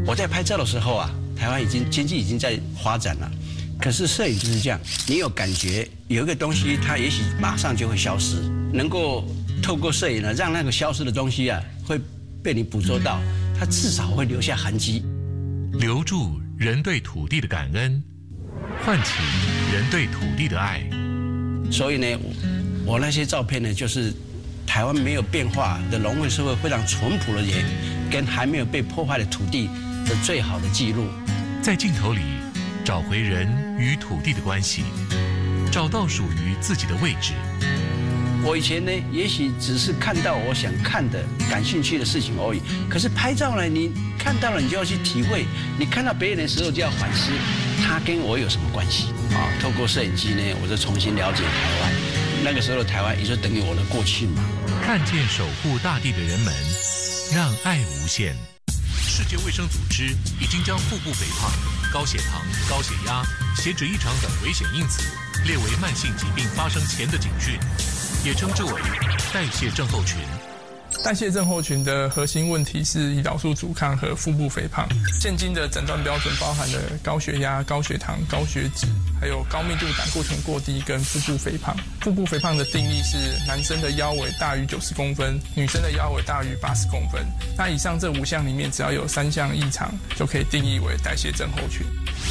我在拍照的时候啊，台湾经济已经在发展了，可是摄影就是这样，你有感觉有一个东西，它也许马上就会消失，能够透过摄影呢，让那个消失的东西啊，会被你捕捉到，它至少会留下痕迹， 留住人对土地的感恩，唤起人对土地的爱。 所以呢，我那些照片呢，就是台湾没有变化的农业社会非常淳朴的人，跟还没有被破坏的土地的最好的记录。 在镜头里找回人与土地的关系，找到属于自己的位置。 我以前呢，也许只是看到我想看的、感兴趣的事情而已。可是拍照呢，你看到了，你就要去体会；你看到别人的时候，就要反思，他跟我有什么关系啊？透过摄影机呢，我就重新了解台湾。那个时候的台湾，也就等于我的过去嘛。 看见守护大地的人们，让爱无限。世界卫生组织已经将腹部肥胖、高血糖、高血压、血脂异常等危险因子列为慢性疾病发生前的警讯，也称之为代谢症候群。 代谢症候群的核心问题是胰岛素阻抗和腹部肥胖。现今的诊断标准包含了高血压、高血糖、高血脂，还有高密度胆固醇过低跟腹部肥胖。腹部肥胖的定义是男生的腰围大于90公分，女生的腰围大于80公分。那以上这5项里面，只要有3项异常，就可以定义为代谢症候群。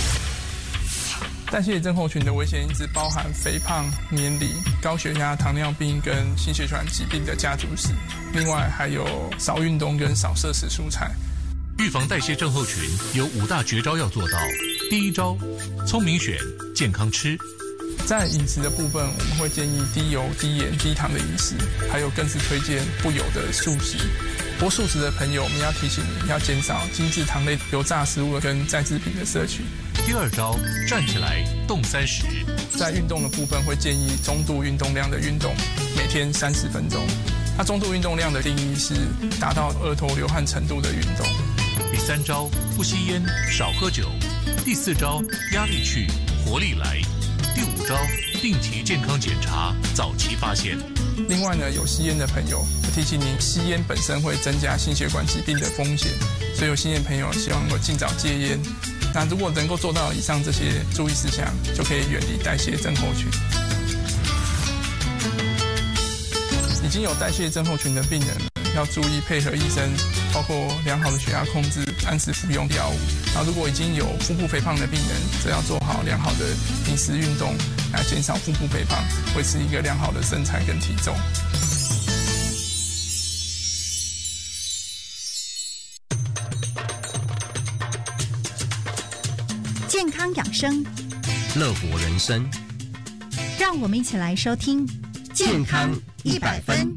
代谢症候群的危险因子包含肥胖、年龄、高血压、糖尿病跟心血管疾病的家族史，另外还有少运动跟少摄食蔬菜。 预防代谢症候群有5大绝招要做到。第一招，聪明选，健康吃。 在饮食的部分，我们会建议低油、低盐、低糖的饮食，还有更是推荐不油的素食。不过素食的朋友，我们要提醒你要减少精制糖类、油炸食物跟再制品的摄取。 第二招，站起来动30。 在运动的部分，会建议中度运动量的运动，每天30分钟。那中度运动量的定义是达到额头流汗程度的运动。 第3招，不吸烟，少喝酒。第4招，压力去，活力来。第5招，定期健康检查，早期发现。 另外呢，有吸烟的朋友，我提醒您，吸烟本身会增加心血管疾病的风险，所以有吸烟朋友希望能够尽早戒烟。那如果能够做到以上这些注意事项，就可以远离代谢症候群。已经有代谢症候群的病人要注意配合医生，包括良好的血压控制、按时服用药物。然后如果已经有腹部肥胖的病人，则要做好良好的饮食运动，来减少腹部肥胖，维持一个良好的身材跟体重。 健康养生， 乐活人生， 让我们一起来收听健康100分。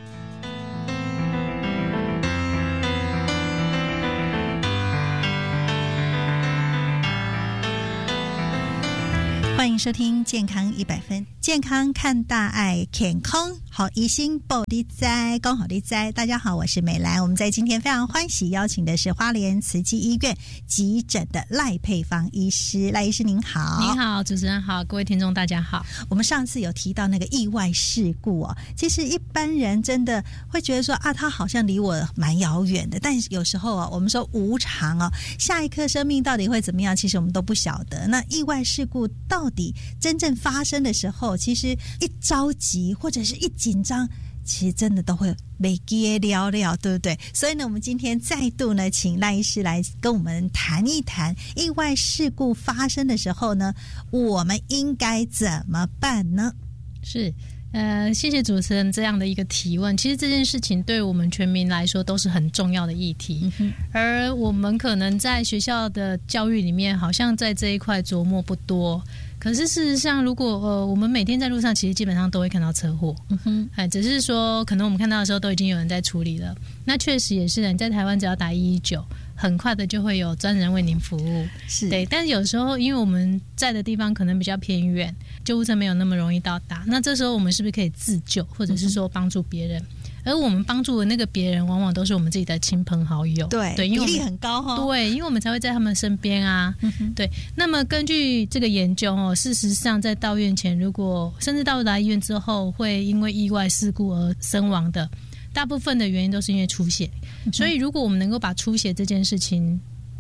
欢迎收听健康100分，健康看大爱，健康好医心保利哉，恭好利哉。大家好，我是美兰。我们在今天非常欢喜邀请的是花莲慈济医院急诊的赖佩芳医师。赖医师您好。 您好，主持人好，各位听众大家好。 我们上次有提到那个意外事故哦，其实一般人真的会觉得说啊，他好像离我蛮遥远的，但是有时候啊，我们说无常哦，下一刻生命到底会怎么样，其实我们都不晓得。那意外事故到底真正发生的时候，其实一着急或者是一紧张，其实真的都会没给聊聊，对不对？所以呢，我们今天再度呢，请赖医师来跟我们谈一谈意外事故发生的时候呢，我们应该怎么办呢？ 是。谢谢主持人这样的一个提问。其实这件事情对我们全民来说都是很重要的议题，而我们可能在学校的教育里面，好像在这一块琢磨不多。可是事实上，如果我们每天在路上，其实基本上都会看到车祸，只是说可能我们看到的时候都已经有人在处理了。那确实也是，你在台湾只要打119，很快的就会有专人为您服务。是对，但是有时候因为我们在的地方可能比较偏远，救护车没有那么容易到达，那这时候我们是不是可以自救，或者是说帮助别人？而我们帮助的那个别人，往往都是我们自己的亲朋好友。 对，比例很高哈。对， 因为我们才会在他们身边啊。对。那么根据这个研究哦，事实上在到院前，如果甚至到达医院之后，会因为意外事故而身亡的，大部分的原因都是因为出血。所以如果我们能够把出血这件事情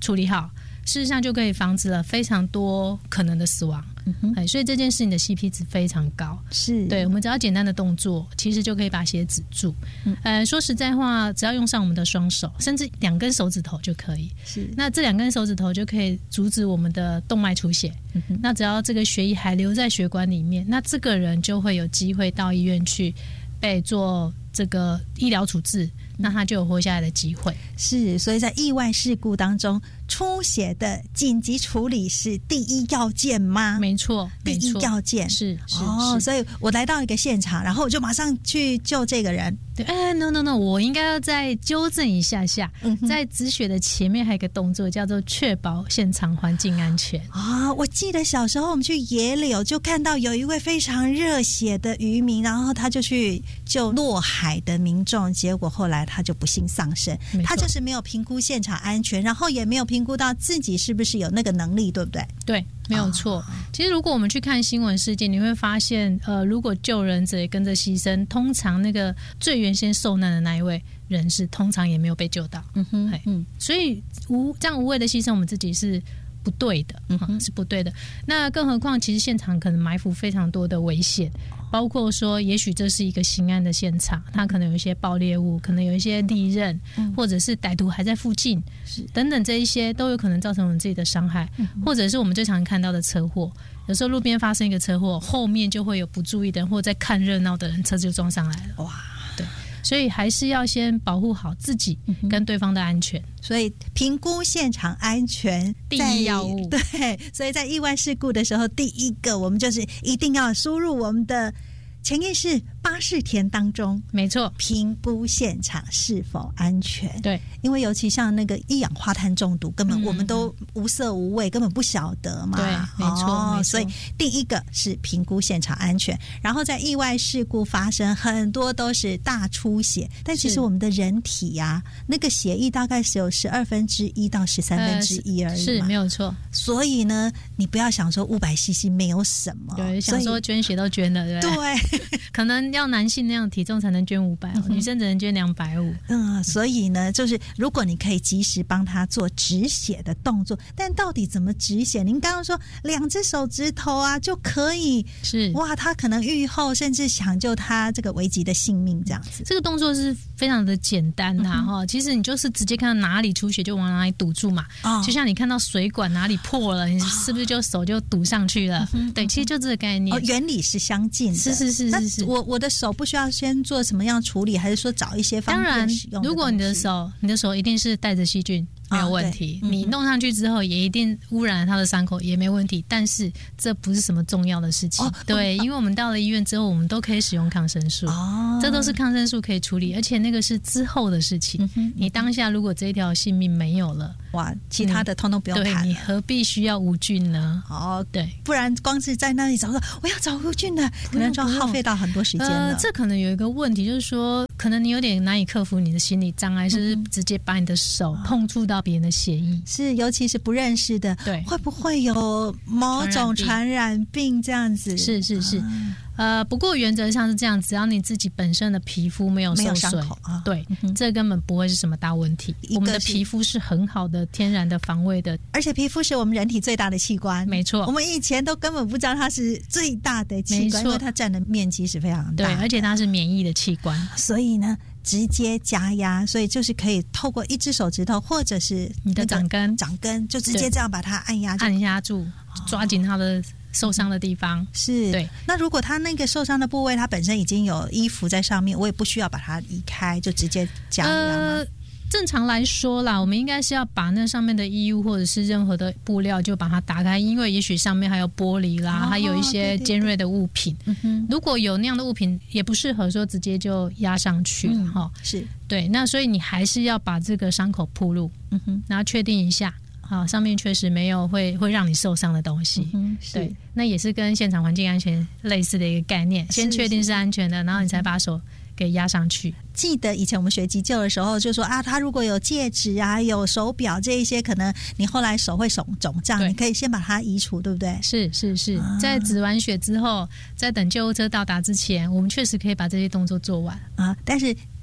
处理好，事实上就可以防止了非常多可能的死亡。所以这件事情的 CP 值非常高。 是对，我们只要简单的动作，其实就可以把血止住。说实在话，只要用上我们的双手，甚至2根手指头就可以。 是， 那这2根手指头就可以阻止我们的动脉出血。那只要这个血液还留在血管里面，那这个人就会有机会到医院去被做这个医疗处置，那他就有活下来的机会。 是，所以在意外事故当中，出血的紧急处理是第一要件吗？ 没错， 第一要件是所以我来到一个现场，然后我就马上去救这个人。 对，no， 我应该要再纠正一下，在止血的前面还有一个动作叫做确保现场环境安全。 我记得小时候我们去野柳就看到有一位非常热血的渔民，然后他就去救落海的民众，结果后来他就不幸丧生。他就是没有评估现场安全，然后也没有评估到自己是不是有那个能力，对不对？ 对，没有错。其实如果我们去看新闻事件，你会发现如果救人者也跟着牺牲，通常那个最原先受难的那一位人士通常也没有被救到。所以这样无谓的牺牲我们自己是不对的，是不对的。那更何况其实现场可能埋伏非常多的危险，包括说也许这是一个刑案的现场，它可能有一些爆裂物，可能有一些利刃，或者是歹徒还在附近，等等，这一些都有可能造成我们自己的伤害，或者是我们最常看到的车祸。有时候路边发生一个车祸，后面就会有不注意的人或在看热闹的人，车子就撞上来了。哇，对，所以还是要先保护好自己跟对方的安全。 所以评估现场安全第一要务。 对，所以在意外事故的时候，第一个我们就是一定要输入我们的潜意识巴士田当中， 没错， 评估现场是否安全。 对， 因为尤其像那个一氧化碳中毒，根本我们都无色无味，根本不晓得嘛。 对，没错。 所以第一个是评估现场安全，然后在意外事故发生，很多都是大出血，但其实我们的人体啊，那个血液大概是有1/12到1/13而已， 是没有错。 所以呢，你不要想说500cc 没有什么， 对，想说捐血都捐了，对不对？ 对。 可能要男性那样的体重才能捐500，女生只能捐250。 所以呢，就是如果你可以及时帮他做止血的动作，但到底怎么止血？您刚刚说2只手指头啊就可以， 是哇， 他可能愈后甚至抢救他这个危急的性命，这样子。 这个动作是非常的简单呐，其实你就是直接看到哪里出血就往哪里堵住嘛。就像你看到水管哪里破了，你是不是就手就堵上去了？对，其实就这个概念。 原理是相近的。 是。 我的手不需要先做什么样处理，还是说找一些方便使用的东西？ 当然，如果你的手一定是带着细菌，没有问题。你弄上去之后，也一定污染了他的伤口，也没问题。但是这不是什么重要的事情。对，因为我们到了医院之后，我们都可以使用抗生素。这都是抗生素可以处理，而且那个是之后的事情。你当下如果这一条性命没有了， 哇，其他的通通不用谈了。 对，你何必需要无菌呢？对， 不然光是在那里找说我要找无菌的，可能就要耗费到很多时间了。 这可能有一个问题，就是说，可能你有点难以克服你的心理障碍，是直接把你的手碰触到别人的血液， 是，尤其是不认识的， 对， 会不会有某种传染病这样子？ 是。不过原则上是这样，只要你自己本身的皮肤没有受损，对，这根本不会是什么大问题。我们的皮肤是很好的天然的防卫的， 而且皮肤是我们人体最大的器官， 没错。 我们以前都根本不知道它是最大的器官，因为它占的面积是非常大， 对，而且它是免疫的器官， 所以呢，直接加压，所以就是可以透过1只手指头或者是你的掌根， 就直接这样把它按压住，抓紧它的受伤的地方。 是， 对。 那如果他那个受伤的部位，它本身已经有衣服在上面，我也不需要把它移开，就直接加压吗？ 正常来说啦，我们应该是要把那上面的衣物或者是任何的布料就把它打开，因为也许上面还有玻璃啦，还有一些尖锐的物品。如果有那样的物品，也不适合说直接就压上去哈。 是， 对。那所以你还是要把这个伤口暴露，然后确定一下。上面确实没有会让你受伤的东西，对，那也是跟现场环境安全类似的一个概念，先确定是安全的，然后你才把手给压上去。 记得以前我们学急救的时候就说他如果有戒指啊有手表这一些，可能你后来手会肿胀，你可以先把它移除，对不对？ 是，在止完血之后，在等救护车到达之前，我们确实可以把这些动作做完但是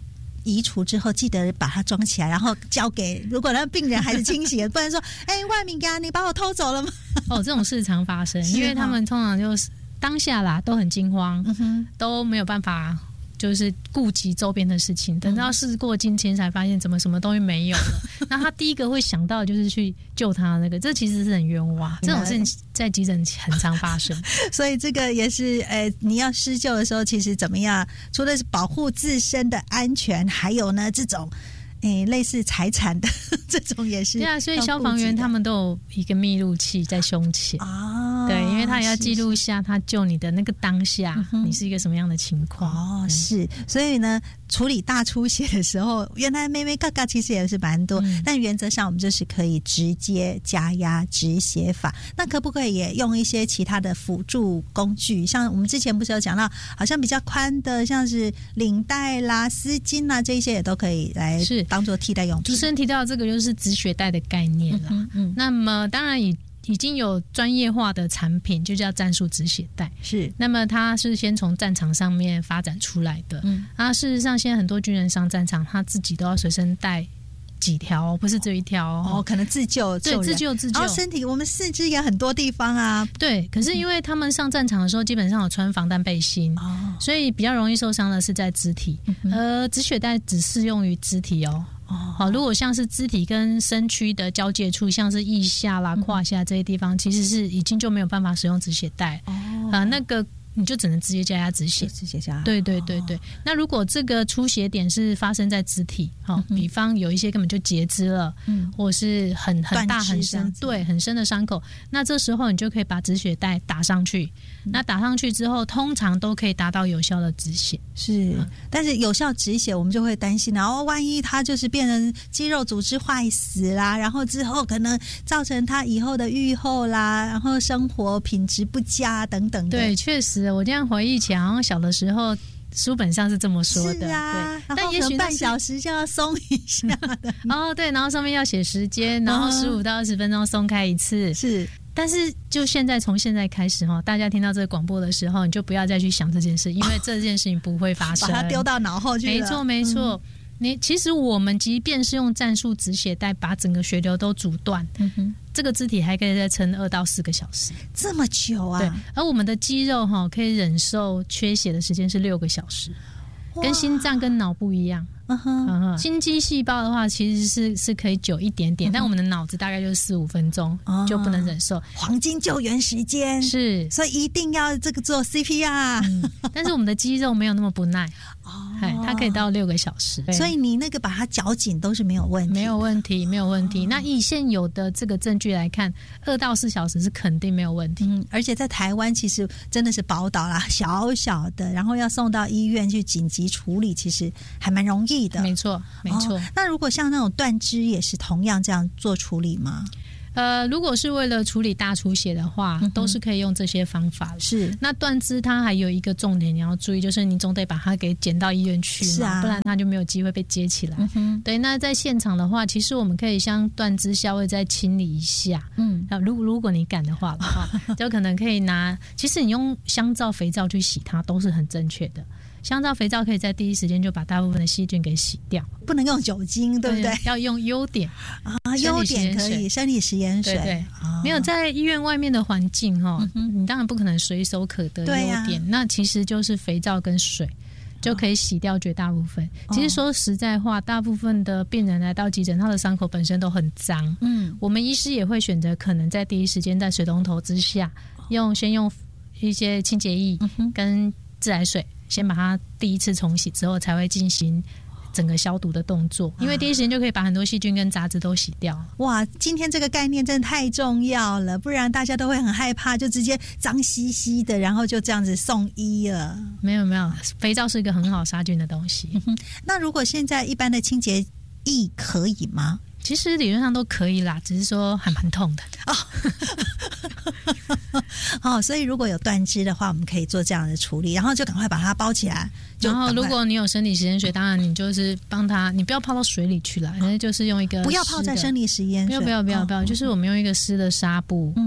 移除之后，记得把它装起来，然后交给如果那病人还是清醒的，不然说，外面你把我偷走了吗？ 这种事常发生，因为他们通常就是当下啦都很惊慌，都没有办法就是顾及周边的事情，等到事过境迁才发现怎么什么东西没有了。那他第一个会想到的就是去救他那个，这其实是很冤枉。这种事情在急诊很常发生， 所以这个也是你要施救的时候，其实怎么样？除了是保护自身的安全，还有呢这种。类似财产的这种也是。对啊，所以消防员他们都有一个密录器在胸前。对，因为他也要记录下他救你的那个当下，你是一个什么样的情况。 是，所以呢，处理大出血的时候，原来妹妹嘎嘎其实也是蛮多，但原则上我们就是可以直接加压止血法。那可不可以也用一些其他的辅助工具？像我们之前不是有讲到，好像比较宽的，像是领带啦、丝巾啦，这些也都可以来当做替代用品。 主持人提到这个就是止血带的概念啦。那么当然已经有专业化的产品，就叫战术止血带。是，那么它是先从战场上面发展出来的。事实上现在很多军人上战场，他自己都要随身带几条，不是只有一条可能自救。 对，自救。 然后身体我们四肢也很多地方啊。 对，可是因为他们上战场的时候基本上有穿防弹背心，所以比较容易受伤的是在肢体。止血带只适用于肢体哦。如果像是肢体跟身躯的交界处，像是腋下啦、胯下这些地方，其实是已经就没有办法使用止血带。那个你就只能直接加压止血。对。那如果这个出血点是发生在肢体，比方有一些根本就截肢了，或是很大很深，对，很深的伤口，那这时候你就可以把止血带打上去。那打上去之后，通常都可以达到有效的止血。 是，但是有效止血，我们就会担心，然后万一它就是变成肌肉组织坏死啦，然后之后可能造成他以后的预后啦，然后生活品质不佳等等的。 对，确实，我这样回忆起来，好像小的时候书本上是这么说的。 是啊， 对，但也许半小时就要松一下的。 对，然后上面要写时间，然后15到20分钟松开一次。是。但是就从现在开始大家听到这个广播的时候，你就不要再去想这件事，因为这件事情不会发生。 把它丢到脑后去了。 没错。其实我们即便是用战术止血带把整个血流都阻断，这个肢体还可以再撑2到4个小时， 这么久啊？ 对。而我们的肌肉可以忍受缺血的时间是6个小时，跟心脏跟脑不一样。心肌细胞的话其实是可以久一点点，但我们的脑子大概就是4-5分钟就不能忍受。 黄金救援时间是， 所以一定要这个做 CPR。 但是我们的肌肉没有那么不耐，它可以到6个小时， 所以你那个把它绞紧都是没有问题， 没有问题。那以现有的这个证据来看，2到4小时是肯定没有问题。 而且在台湾其实真的是宝岛啦，小小的，然后要送到医院去紧急处理，其实还蛮容易的。 没错。 那如果像那种断肢也是同样这样做处理吗？ 如果是为了处理大出血的话，都是可以用这些方法。是。那断肢它还有一个重点你要注意，就是你总得把它给捡到医院去嘛，不然它就没有机会被接起来。对。那在现场的话，其实我们可以将断肢稍微再清理一下。如果你敢的话就可能可以其实你用香皂、肥皂去洗它都是很正确的。香皂、肥皂可以在第一时间就把大部分的细菌给洗掉， 不能用酒精，对不对？ 要用优碘优碘可以，生理食盐水。对。 没有在医院外面的环境你当然不可能随手可得优碘，那其实就是肥皂跟水就可以洗掉绝大部分。其实说实在话，大部分的病人来到急诊，他的伤口本身都很脏。我们医师也会选择可能在第一时间在水龙头之下先用一些清洁液跟自来水先把它第一次冲洗之后，才会进行整个消毒的动作，因为第一时间就可以把很多细菌跟杂质都洗掉。 哇，今天这个概念真的太重要了，不然大家都会很害怕，就直接脏兮兮的，然后就这样子送医了。 没有，肥皂是一个很好杀菌的东西。 那如果现在一般的清洁液可以吗？ 其实理论上都可以啦，只是说还蛮痛的所以如果有断肢的话，我们可以做这样的处理，然后就赶快把它包起来。 然后如果你有生理食盐水，当然你就是帮它，你不要泡到水里去了，就是用一个不要泡在生理食盐水， 不要，就是我们用一个湿的纱布，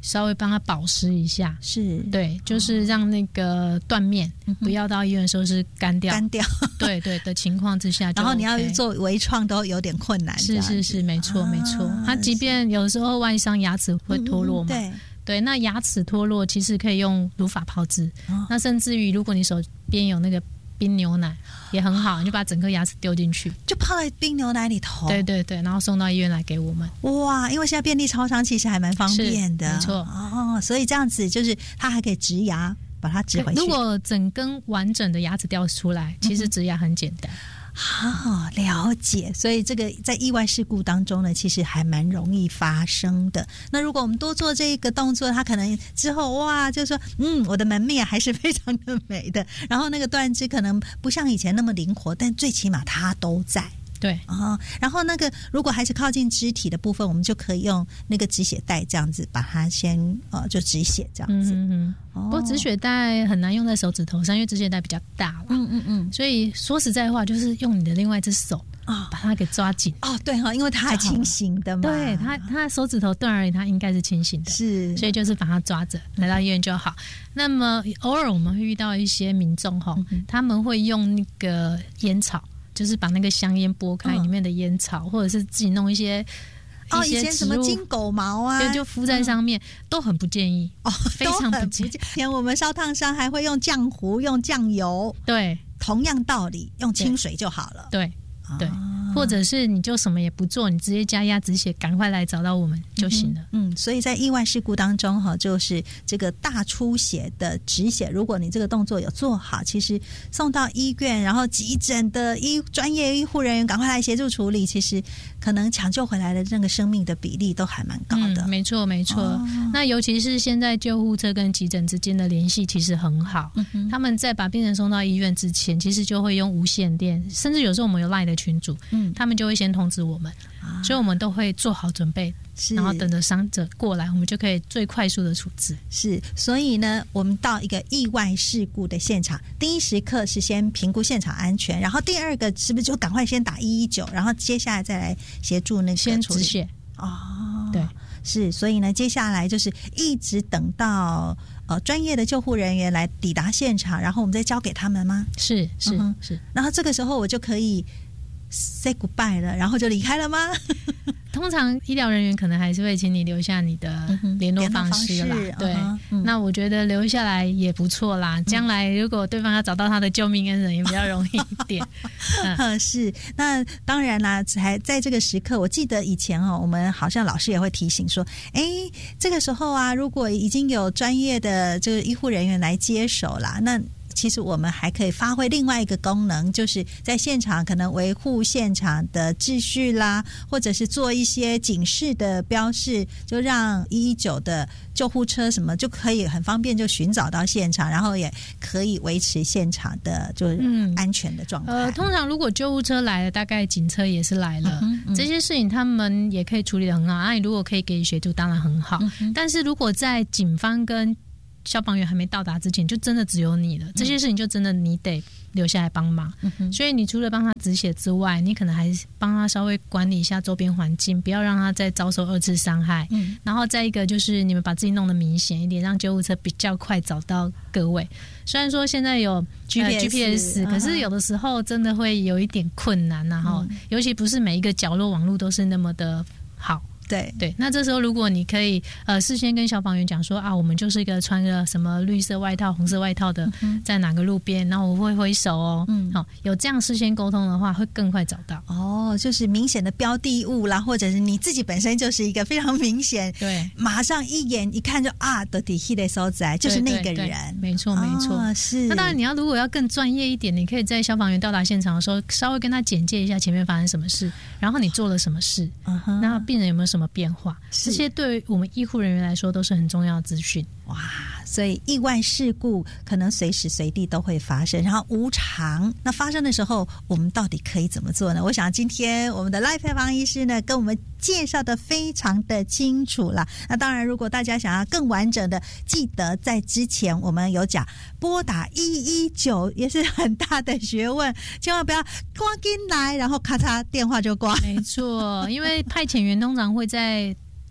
稍微帮他保湿一下， 是对，就是让那个断面不要到医院的时候是干掉，对对的情况之下就 OK， 然后你要做微创都有点困难， 是，没错没错。他即便有时候外伤牙齿会脱落嘛，对，那牙齿脱落其实可以用乳法炮制，那甚至于如果你手边有那个冰牛奶也很好，你就把整颗牙齿丢进去， 就泡在冰牛奶里头， 对对对，然后送到医院来给我们。 哇，因为现在便利超商其实还蛮方便的， 没错哦，所以这样子就是它还可以植牙，把它植回去。 如果整根完整的牙齿掉出来，其实植牙很简单。 好，了解。所以这个在意外事故当中呢，其实还蛮容易发生的。那如果我们多做这个动作，它可能之后哇，就说我的门面还是非常的美的。然后那个断肢可能不像以前那么灵活，但最起码它都在。 对然后那个如果还是靠近肢体的部分，我们就可以用那个止血带这样子把它先就止血这样子。 不过止血带很难用在手指头上，因为止血带比较大了。所以说实在话，就是用你的另外一只手把它给抓紧。 对因为它还清醒的嘛。 对，它手指头断而已，它应该是清醒的。 是， 所以就是把它抓着来到医院就好。那么偶尔我们会遇到一些民众他们会用那个烟草。就是把那个香烟拨开里面的烟草，或者是自己弄一些以前什么金狗毛啊， 对，就敷在上面，都很不建议非常不建议。 以前我们烧烫伤还会用浆糊、用酱油， 对， 同样道理，用清水就好了。 对。或者是你就什么也不做，你直接加压止血，赶快来找到我们就行了。 所以在意外事故当中就是这个大出血的止血，如果你这个动作有做好，其实送到医院，然后急诊的专业医护人员赶快来协助处理，其实可能抢救回来的那个生命的比例都还蛮高的。 没错没错。那尤其是现在救护车跟急诊之间的联系其实很好，他们在把病人送到医院之前，其实就会用无线电，甚至有时候我们有 LINE 的群组，他们就会先通知我们，所以我们都会做好准备，然后等着伤者过来，我们就可以最快速的处置。 是，所以呢，我们到一个意外事故的现场，第一时刻是先评估现场安全，然后第二个是不是就赶快先打119，然后接下来再来协助那个先止血。对， 是，所以呢，接下来就是一直等到专业的救护人员来抵达现场，然后我们再交给他们吗？ 是， 然后这个时候我就可以 say goodbye 了，然后就离开了吗？ 通常医疗人员可能还是会请你留下你的联络方式啦。对，那我觉得留下来也不错啦。将来如果对方要找到他的救命恩人，也比较容易一点。 是，那当然啦，才在这个时刻，我记得以前我们好像老师也会提醒说，这个时候啊，如果已经有专业的这个医护人员来接手啦，那其实我们还可以发挥另外一个功能，就是在现场可能维护现场的秩序啦，或者是做一些警示的标示，就让119的救护车什么就可以很方便就寻找到现场，然后也可以维持现场的就是安全的状态。 通常如果救护车来了，大概警车也是来了，这些事情他们也可以处理得很好。你如果可以给予协助，当然很好。但是如果在警方跟消防员还没到达之前，就真的只有你了，这些事情就真的你得留下来帮忙。所以你除了帮他止血之外，你可能还帮他稍微管理一下周边环境，不要让他再遭受2次伤害。然后再一个就是你们把自己弄得明显一点，让救护车比较快找到各位。虽然说现在有 GPS， 可是有的时候真的会有一点困难尤其不是每一个角落网络都是那么的好。对，那这时候如果你可以事先跟消防员讲说我们就是一个穿着什么绿色外套红色外套的在哪个路边，然后我会挥手有这样事先沟通的话会更快找到。 就是明显的标的物啦，或者是你自己本身就是一个非常明显， 对， 马上一眼一看就的底气的所在就是那个人。 没错没错。 是。 那当然你如果要更专业一点，你可以在消防员到达现场的时候稍微跟他简介一下前面发生什么事，然后你做了什么事，那病人有没有什么变化，这些对我们医护人员来说都是很重要的资讯。 所以意外事故可能随时随地都会发生，然后无常，那发生的时候我们到底可以怎么做呢？我想今天我们的赖佩芳医师呢跟我们介绍的非常的清楚啦。那当然如果大家想要更完整的，记得在之前我们有讲拨打119也是很大的学问，千万不要挂进来然后咔嚓电话就挂。 没错，因为派遣员通常会在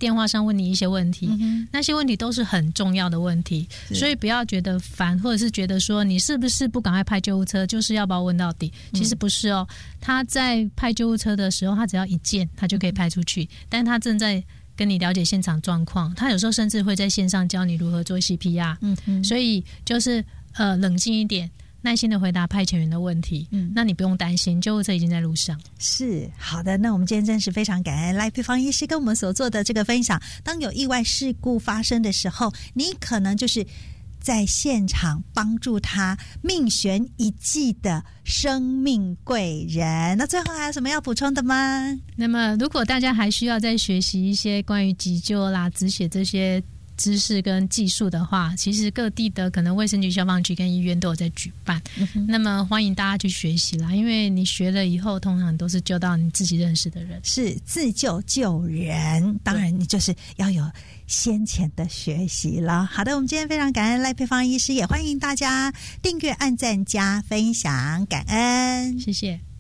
电话上问你一些问题，那些问题都是很重要的问题，所以不要觉得烦，或者是觉得说你是不是不赶快派救护车，就是要把我问到底。其实不是哦，他在派救护车的时候，他只要一键，他就可以派出去，但他正在跟你了解现场状况，他有时候甚至会在线上教你如何做 CPR，所以就是冷静一点，耐心的回答派遣员的问题，那你不用担心，救护车已经在路上。 是好的，那我们今天真是非常感恩赖佩芳医师跟我们所做的这个分享。当有意外事故发生的时候，你可能就是在现场帮助他命悬一际的生命贵人。那最后还有什么要补充的吗？ 那么如果大家还需要再学习一些关于急救啦、止血这些知识跟技术的话，其实各地的可能卫生局、消防局跟医院都有在举办，那么欢迎大家去学习啦，因为你学了以后通常都是救到你自己认识的人， 是自救救人，当然你就是要有先前的学习了。好的，我们今天非常感恩赖佩芳医师，也欢迎大家订阅、按赞、加分享，感恩， 谢谢。